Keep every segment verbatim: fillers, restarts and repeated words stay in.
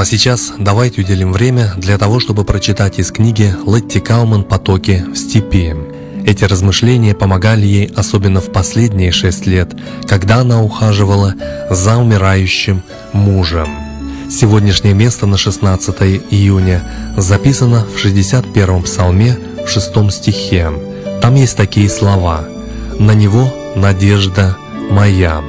а сейчас давайте уделим время для того, чтобы прочитать из книги Летти Кауман «Потоки в степи». Эти размышления помогали ей особенно в последние шесть лет, когда она ухаживала за умирающим мужем. Сегодняшнее место на шестнадцатое июня записано в шестьдесят первом псалме в шестом стихе. Там есть такие слова: «На Него надежда моя».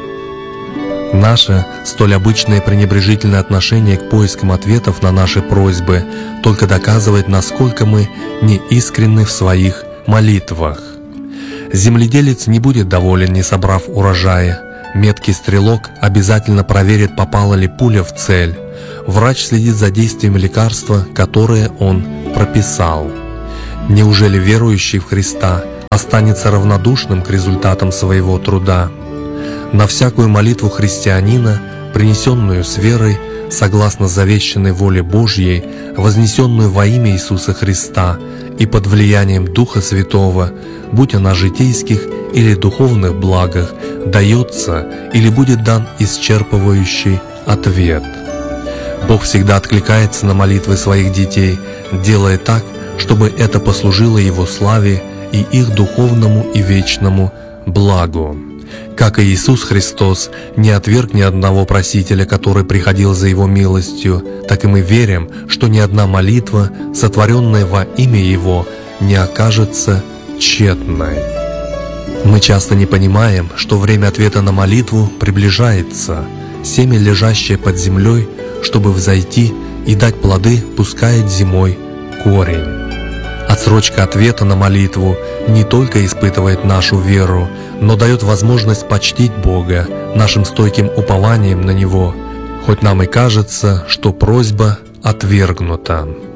Наше столь обычное пренебрежительное отношение к поискам ответов на наши просьбы только доказывает, насколько мы неискренны в своих молитвах. Земледелец не будет доволен, не собрав урожая. Меткий стрелок обязательно проверит, попала ли пуля в цель. Врач следит за действием лекарства, которое он прописал. Неужели верующий в Христа останется равнодушным к результатам своего труда? На всякую молитву христианина, принесенную с верой, согласно завещанной воле Божьей, вознесенную во имя Иисуса Христа и под влиянием Духа Святого, будь она житейских или духовных благах, дается или будет дан исчерпывающий ответ. Бог всегда откликается на молитвы своих детей, делая так, чтобы это послужило Его славе и их духовному и вечному благу. Как и Иисус Христос не отверг ни одного просителя, который приходил за Его милостью, так и мы верим, что ни одна молитва, сотворенная во имя Его, не окажется тщетной. Мы часто не понимаем, что время ответа на молитву приближается. Семя, лежащее под землей, чтобы взойти и дать плоды, пускает зимой корень. Отсрочка ответа на молитву не только испытывает нашу веру, но дает возможность почтить Бога нашим стойким упованием на Него, хоть нам и кажется, что просьба отвергнута.